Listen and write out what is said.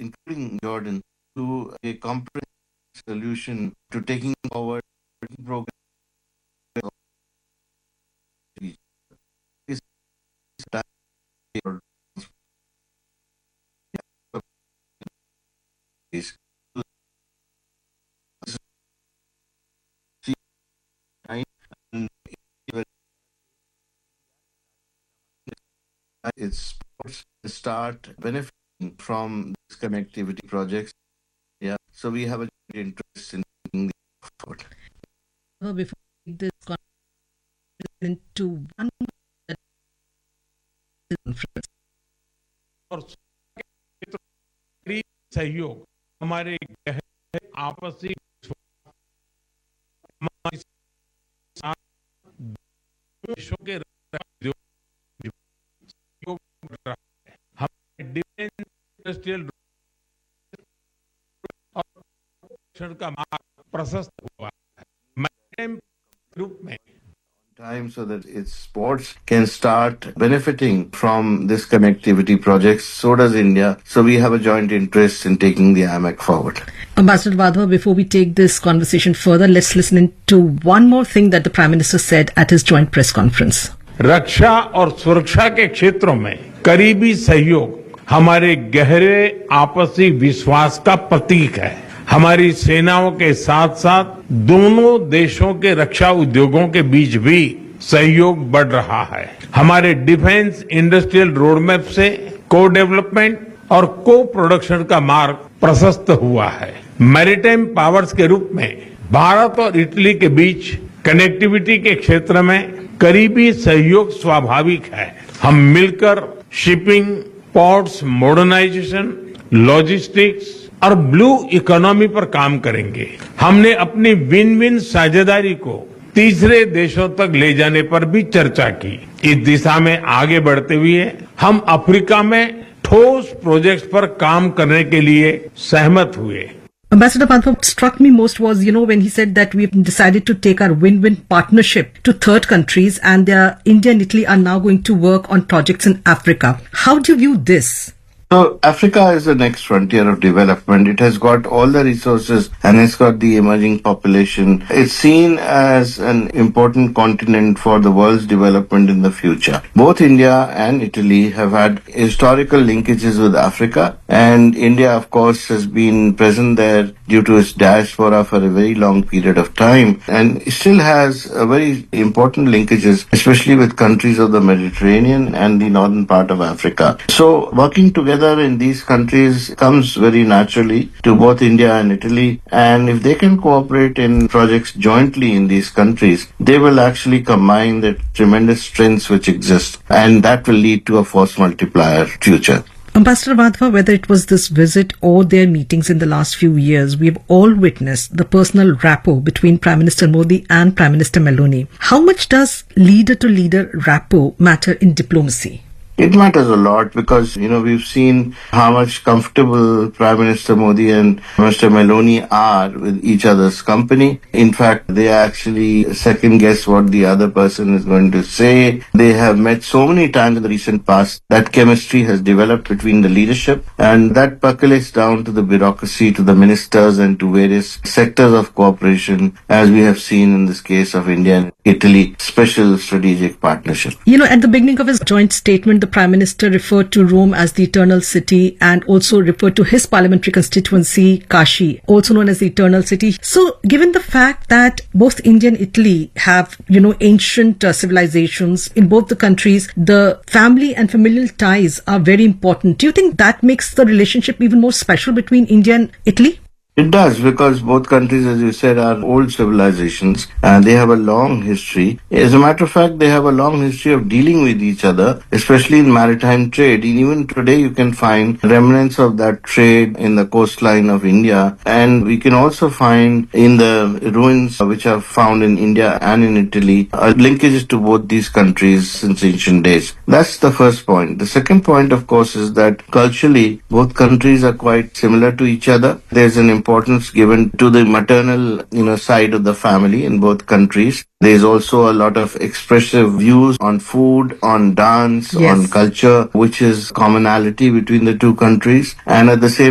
including Jordan, to a comprehensive solution to taking forward program is it's start benefiting from these connectivity projects. Yeah, so we have a interest in taking the forward. Before this into one conference. और करीब सहयोग हमारे गहरे आपसी हमारे साथ देशों के सहयोग बढ़ रहा है। हमारे डिफेंस इंडस्ट्रियल और का मार्ग प्रशस्त हुआ है। मैरिटाइम ग्रुप में time so that its ports can start benefiting from this connectivity projects. So does India. So we have a joint interest in taking the AMEC forward. Ambassador Wadhwa, before we take this conversation further, let's listen in to one more thing that the Prime Minister said at his joint press conference. रक्षा और सुरक्षा के क्षेत्रों में करीबी सहयोग हमारे गहरे आपसी विश्वास का प्रतीक है। हमारी सेनाओं के साथ साथ दोनों देशों के रक्षा उद्योगों के बीच भी सहयोग बढ़ रहा है। हमारे डिफेंस इंडस्ट्रियल रोडमैप से को डेवलपमेंट और को प्रोडक्शन का मार्ग प्रशस्त हुआ है। मैरिटाइम पावर्स के रूप में भारत और इटली के बीच कनेक्टिविटी के क्षेत्र में करीबी सहयोग स्वाभाविक है। हम मिलकर शिपिंग, पोर्ट्स मॉडर्नाइजेशन, लॉजिस्टिक्स और ब्लू इकोनॉमी पर काम करेंगे। हमने अपनी विन विन साझेदारी को तीसरे देशों तक ले जाने पर भी चर्चा की। इस दिशा में आगे बढ़ते हुए हम अफ्रीका में ठोस प्रोजेक्ट्स पर काम करने के लिए सहमत हुए। Ambassador Wadhwa, what struck me most was, when he said that we've decided to take our win-win partnership to third countries and India and Italy are now going to work on projects in Africa. How do you view this? So Africa is the next frontier of development. It has got all the resources and it's got the emerging population. It's seen as an important continent for the world's development in the future. Both India and Italy have had historical linkages with Africa, and India, of course, has been present there due to its diaspora for a very long period of time, and it still has a very important linkages, especially with countries of the Mediterranean and the northern part of Africa. So working together in these countries comes very naturally to both India and Italy, and if they can cooperate in projects jointly in these countries, they will actually combine the tremendous strengths which exist, and that will lead to a force multiplier future. Ambassador Wadhwa, whether it was this visit or their meetings in the last few years, we've all witnessed the personal rapport between Prime Minister Modi and Prime Minister Meloni. How much does leader-to-leader rapport matter in diplomacy? It matters a lot because, we've seen how much comfortable Prime Minister Modi and Mr. Meloni are with each other's company. In fact, they actually second guess what the other person is going to say. They have met so many times in the recent past that chemistry has developed between the leadership, and that percolates down to the bureaucracy, to the ministers and to various sectors of cooperation, as we have seen in this case of India and Italy special strategic partnership. At the beginning of his joint statement, the Prime Minister referred to Rome as the eternal city and also referred to his parliamentary constituency, Kashi, also known as the eternal city. So, given the fact that both India and Italy have, ancient civilizations in both the countries, the family and familial ties are very important. Do you think that makes the relationship even more special between India and Italy? It does, because both countries, as you said, are old civilizations and they have a long history. As a matter of fact, they have a long history of dealing with each other, especially in maritime trade. And even today, you can find remnants of that trade in the coastline of India. And we can also find in the ruins which are found in India and in Italy, linkages to both these countries since ancient days. That's the first point. The second point, of course, is that culturally, both countries are quite similar to each other. There's an importance given to the maternal, side of the family in both countries. There's also a lot of expressive views on food, on dance, Yes. on culture, which is commonality between the two countries. And at the same